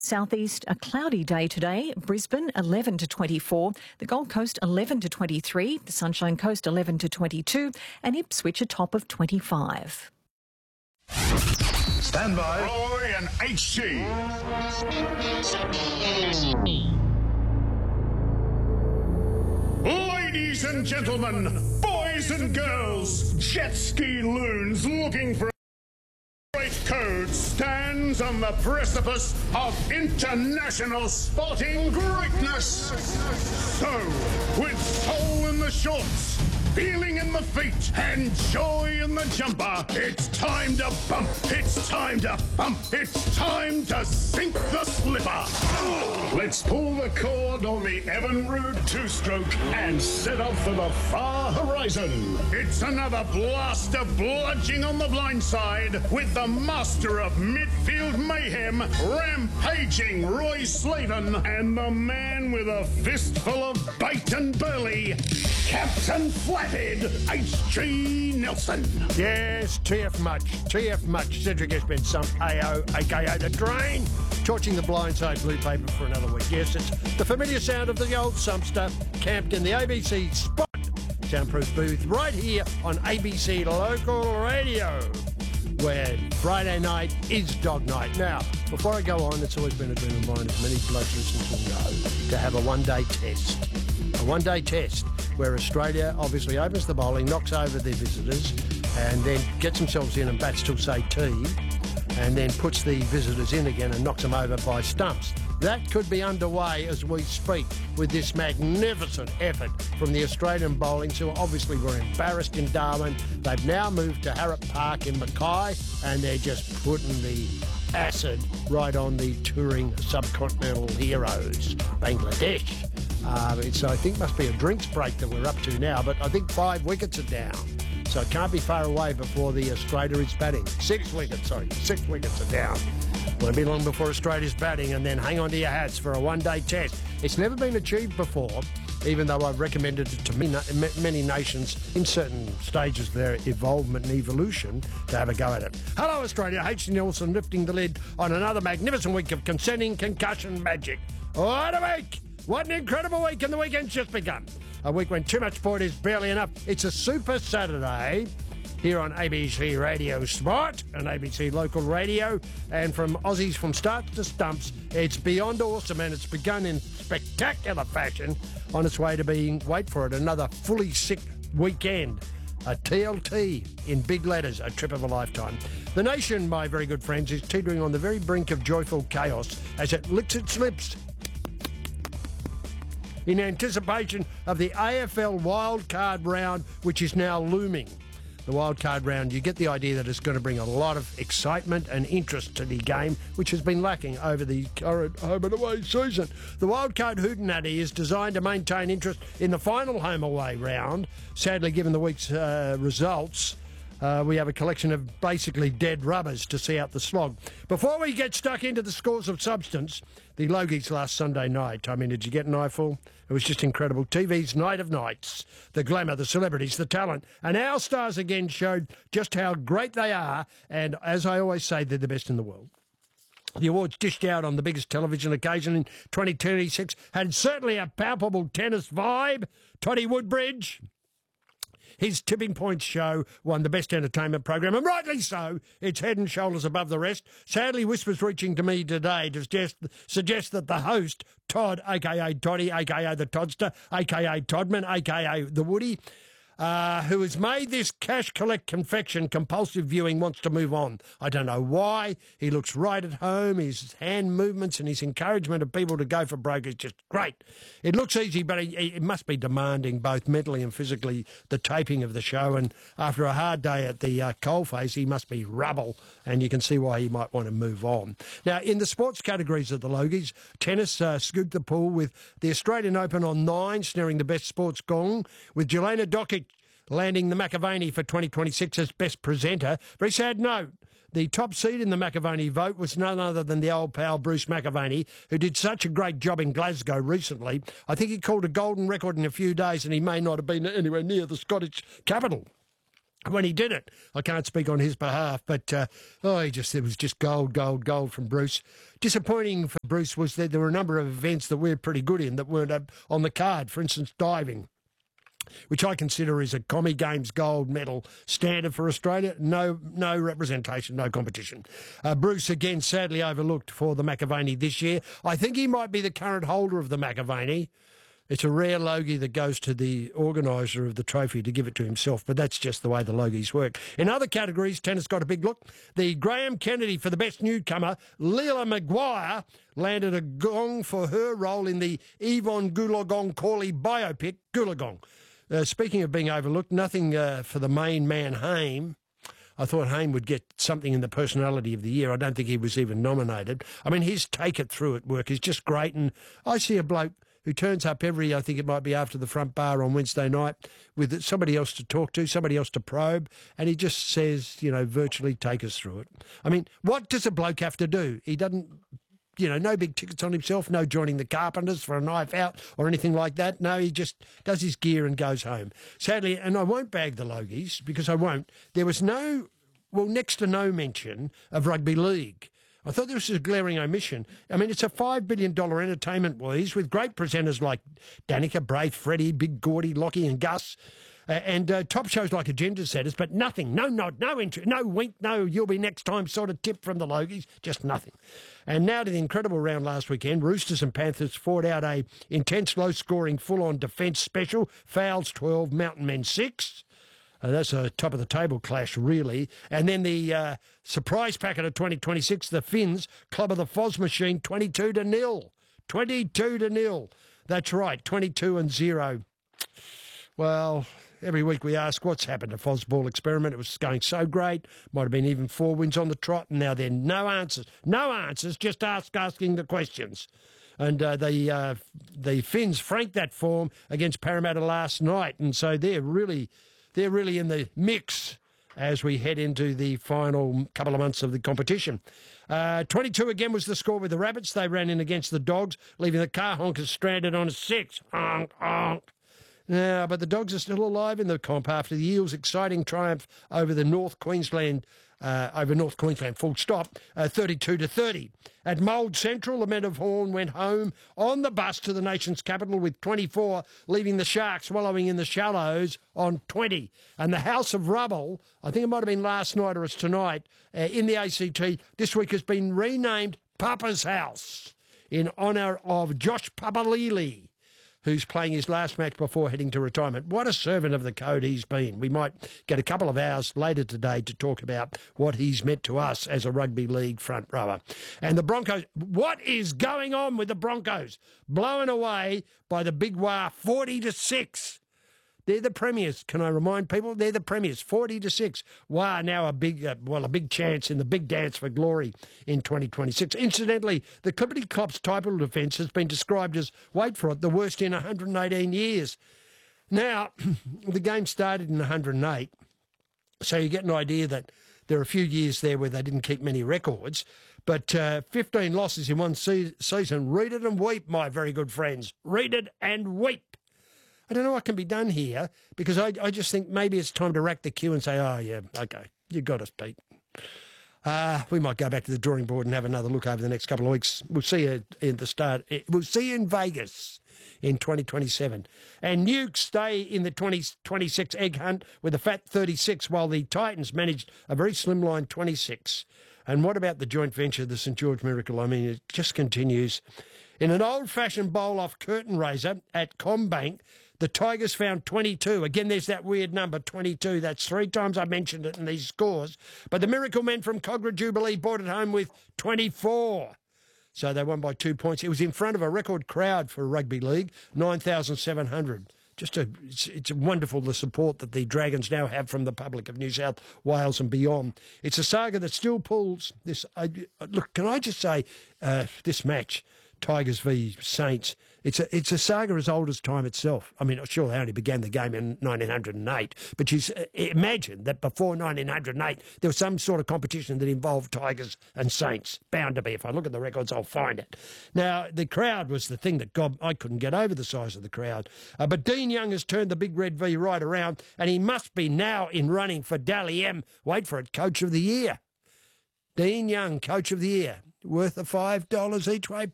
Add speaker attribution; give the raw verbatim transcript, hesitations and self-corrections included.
Speaker 1: Southeast, a cloudy day today. Brisbane, eleven to twenty-four. The Gold Coast, eleven to twenty-three. The Sunshine Coast, eleven to twenty-two. And Ipswich, a top of twenty-five.
Speaker 2: Stand by.
Speaker 3: Roy and H G. Ladies and gentlemen, boys and girls, jet ski loons looking for Great Code stands on the precipice of international sporting greatness. So, with soul in the shorts, feeling in the feet, and joy in the jumper, it's time to bump, it's time to bump, it's time to sink the slipper. Let's pull the cord on the Evinrude two-stroke and set off for the far horizon. It's another blast of bludging on the blind side with the master of midfield mayhem, rampaging Roy Slaven, and the man with a fistful of bait and burley, Captain Flathead, H G Nelson.
Speaker 4: Yes, T F Much, T F Much, Cedric has been some A O, aka the Drain, torching the blindside blue paper for another week. Yes, it's the familiar sound of the old Sumpster, camped in the A B C Spot soundproof booth right here on A B C Local Radio, where Friday night is dog night. Now, before I go on, it's always been a dream of mine, as many blokes listening will know, to have a one-day test. A one-day test where Australia obviously opens the bowling, knocks over their visitors, and then gets themselves in and bats till, say, tea, and then puts the visitors in again and knocks them over by stumps. That could be underway as we speak with this magnificent effort from the Australian bowling, who obviously were embarrassed in Darwin. They've now moved to Harrop Park in Mackay, and they're just putting the acid right on the touring subcontinental heroes, Bangladesh. Uh, it's, I think, must be a drinks break that we're up to now, but I think five wickets are down. So it can't be far away before the Australia is batting. Six wickets, sorry, six wickets are down. Won't be long before Australia's batting, and then hang on to your hats for a one-day test. It's never been achieved before, even though I've recommended it to many nations in certain stages of their evolvement and evolution to have a go at it. Hello, Australia. H G Nelson lifting the lid on another magnificent week of consenting concussion magic. What a week! What an incredible week, and the weekend's just begun. A week when too much sport is barely enough. It's a super Saturday here on A B C Radio Sport and A B C Local Radio. And from Aussies from start to stumps, it's beyond awesome, and it's begun in spectacular fashion on its way to being, wait for it, another fully sick weekend. A T L T in big letters, a trip of a lifetime. The nation, my very good friends, is teetering on the very brink of joyful chaos as it licks its lips in anticipation of the A F L wildcard round, which is now looming. The wildcard round, you get the idea that it's going to bring a lot of excitement and interest to the game, which has been lacking over the current home and away season. The wildcard hootenanny is designed to maintain interest in the final home away round. Sadly, given the week's uh, results, Uh, we have a collection of basically dead rubbers to see out the slog. Before we get stuck into the scores of substance, the Logies last Sunday night. I mean, did you get an eyeful? It was just incredible. T V's Night of Nights. The glamour, the celebrities, the talent. And our stars again showed just how great they are. And as I always say, they're the best in the world. The awards dished out on the biggest television occasion in twenty twenty-six had certainly a palpable tennis vibe. Toddy Woodbridge, his Tipping Points show won the Best Entertainment Program, and rightly so. It's head and shoulders above the rest. Sadly, whispers reaching to me today to suggest, suggest that the host, Todd, a k a. Toddy, a k a the Toddster, a k a. Todman, a k a the Woody, uh, who has made this cash collect confection compulsive viewing, wants to move on. I don't know why. He looks right at home. His hand movements and his encouragement of people to go for broke is just great. It looks easy, but it, it must be demanding both mentally and physically, the taping of the show. And after a hard day at the uh, coalface, he must be rubble, and you can see why he might want to move on. Now, in the sports categories of the Logies, tennis uh, scooped the pool with the Australian Open on nine, snaring the best sports gong, with Jelena Dokic landing the McAvaney for twenty twenty-six as best presenter. Very sad note. The top seed in the McAvaney vote was none other than the old pal Bruce McAvaney, who did such a great job in Glasgow recently. I think he called a golden record in a few days, and he may not have been anywhere near the Scottish capital. when he did it. I can't speak on his behalf, but uh, oh, he just it was just gold, gold, gold from Bruce. Disappointing for Bruce was that there were a number of events that we're pretty good in that weren't up on the card. For instance, diving, which I consider is a Commie Games gold medal standard for Australia. No no representation, no competition. Uh, Bruce, again, sadly overlooked for the McAvaney this year. I think he might be the current holder of the McAvaney. It's a rare Logie that goes to the organiser of the trophy to give it to himself, but that's just the way the Logies work. In other categories, tennis got a big look. The Graham Kennedy for the best newcomer, Leela Maguire, landed a gong for her role in the Yvonne Goolagong-Cawley biopic, Goolagong. Uh, speaking of being overlooked, nothing uh, for the main man, Haim. I thought Haim would get something in the personality of the year. I don't think he was even nominated. I mean, his take it through at work is just great, and I see a bloke who turns up every, I think it might be after the front bar on Wednesday night, with somebody else to talk to, somebody else to probe, and he just says, you know, virtually take us through it. I mean, what does a bloke have to do? He doesn't, you know, no big tickets on himself, no joining the Carpenters for a knife out or anything like that. No, he just does his gear and goes home. Sadly, and I won't bag the Logies, because I won't, there was no, well, next to no mention of rugby league. I thought this was a glaring omission. I mean, it's a five billion dollars entertainment wheeze with great presenters like Danica, Braith, Freddie, Big Gordy, Lockie and Gus, uh, and uh, top shows like Agenda Setters, but nothing, no nod, no interest, no wink, no you'll be next time sort of tip from the Logies, just nothing. And now to the incredible round last weekend. Roosters and Panthers fought out a intense, low-scoring, full-on defence special. Fouls twelve, Mountain Men six. Uh, that's a top-of-the-table clash, really. And then the uh, surprise packet of twenty twenty-six, the Finns, Club of the Foz Machine, twenty-two to nil. twenty-two to nil. That's right, twenty-two and zero. Well, every week we ask what's happened to Fozball Experiment. It was going so great. Might have been even four wins on the trot, and now there are no answers. No answers, just ask asking the questions. And uh, the uh, the Finns franked that form against Parramatta last night, and so they're really... They're really in the mix as we head into the final couple of months of the competition. Uh, twenty-two again was the score with the Rabbits. They ran in against the Dogs, leaving the car honkers stranded on a six. Honk, honk. Yeah, but the Dogs are still alive in the comp after the Eels' exciting triumph over the North Queensland, uh, over North Queensland, full stop, uh, thirty-two to thirty. At Mould Central, the Men of Horn went home on the bus to the nation's capital with twenty-four, leaving the Sharks wallowing in the shallows on twenty. And the House of Rubble, I think it might have been last night or it's tonight, uh, in the A C T, this week has been renamed Papa's House in honour of Josh Papalili, who's playing his last match before heading to retirement. What a servant of the code he's been. We might get a couple of hours later today to talk about what he's meant to us as a rugby league front rower. And the Broncos, what is going on with the Broncos? Blown away by the Big Wah, forty to six. They're the premiers. Can I remind people? They're the premiers, forty to six. Wow, now a big, uh, well, a big chance in the big dance for glory in twenty twenty-six. Incidentally, the Clippity Clops title defence has been described as, wait for it, the worst in one hundred eighteen years. Now, the game started in one hundred eight, so you get an idea that there are a few years there where they didn't keep many records. But uh, fifteen losses in one se- season. Read it and weep, my very good friends. Read it and weep. I don't know what can be done here, because I, I just think maybe it's time to rack the queue and say, oh, yeah, OK, you got us, Pete. Uh, we might go back to the drawing board and have another look over the next couple of weeks. We'll see you in the start. We'll see you in Vegas in twenty twenty-seven. And Nukes stay in the twenty twenty-six egg hunt with a fat thirty-six, while the Titans managed a very slimline twenty-six. And what about the joint venture, the St George Miracle? I mean, it just continues. In an old-fashioned bowl-off curtain raiser at CommBank, the Tigers found twenty-two. Again, there's that weird number, twenty-two. That's three times I mentioned it in these scores. But the Miracle Men from Cogra Jubilee brought it home with twenty-four. So they won by two points. It was in front of a record crowd for a rugby league, nine thousand seven hundred. Just a, it's, it's wonderful the support that the Dragons now have from the public of New South Wales and beyond. It's a saga that still pulls this. Uh, look, can I just say, uh, this match, Tigers v Saints. It's a it's a saga as old as time itself. I mean, sure, they only began the game in nineteen oh eight, but you s- imagine that before nineteen oh eight, there was some sort of competition that involved Tigers and Saints. Bound to be. If I look at the records, I'll find it. Now, the crowd was the thing that God, I couldn't get over the size of the crowd. Uh, but Dean Young has turned the Big Red V right around, and he must be now in running for Dally M. Wait for it, Coach of the Year. Dean Young, Coach of the Year. Worth the five dollars each way